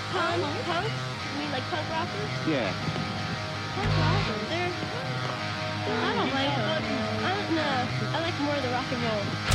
Punk? You mean like punk rockers? Yeah. Punk rockers? I don't like them. I don't know. I like more of the rock and roll.